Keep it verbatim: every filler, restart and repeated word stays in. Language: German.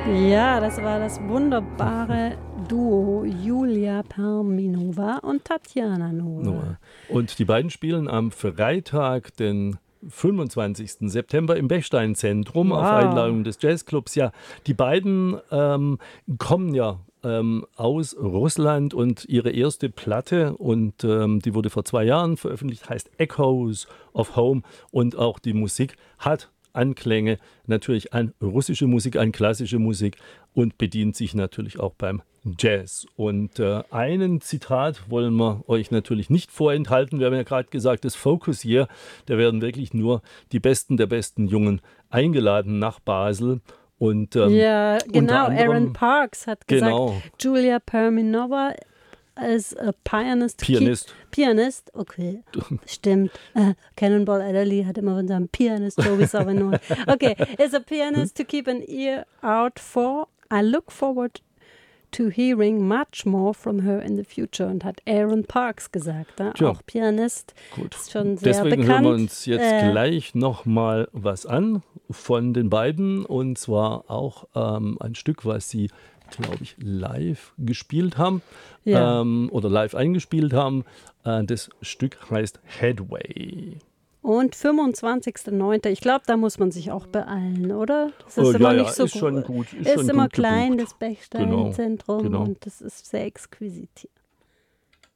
Ja, das war das wunderbare Duo Julia Perminova und Tatjana Noah. Und die beiden spielen am Freitag, den fünfundzwanzigsten September im Bechstein-Zentrum Wow. auf Einladung des Jazzclubs. Ja, die beiden ähm, kommen ja ähm, aus Russland und ihre erste Platte, und ähm, die wurde vor zwei Jahren veröffentlicht, heißt Echoes of Home, und auch die Musik hat Anklänge natürlich an russische Musik, an klassische Musik und bedient sich natürlich auch beim Jazz. Und äh, einen Zitat wollen wir euch natürlich nicht vorenthalten. Wir haben ja gerade gesagt, das Focus Year, da werden wirklich nur die Besten der besten Jungen eingeladen nach Basel. Und, ähm, ja, genau. anderem, Aaron Parks hat gesagt, genau, Julia Perminova is a pianist. Pianist. Keep, Pianist, okay, stimmt. Uh, Cannonball Adderley hat immer von seinem Pianist, Joey Savinoy. Okay, is a pianist to keep an ear out for. I look forward to hearing much more from her in the future, und hat Aaron Parks gesagt. Ne? Tja. Auch Pianist, Gut. ist schon sehr Deswegen bekannt. hören wir uns jetzt Äh, gleich nochmal was an von den beiden, und zwar auch ähm, ein Stück, was sie, glaube ich, live gespielt haben, Ja. ähm, oder live eingespielt haben. Äh, das Stück heißt Headway. Und fünfundzwanzigsten neunten Ich glaube, da muss man sich auch beeilen, oder? Das ist Oh, immer ja, nicht ja, so ist schon gut. Ist, Ist schon immer gut klein, gebucht. das Bechstein-Zentrum, Genau, genau. und das ist sehr exquisit.